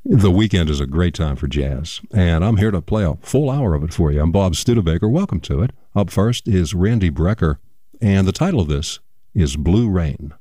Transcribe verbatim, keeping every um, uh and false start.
The weekend is a great time for jazz, and I'm here to play a full hour of it for you. I'm Bob Studebaker. Welcome to it. Up first is Randy Brecker, and the title of this is Blue Rain.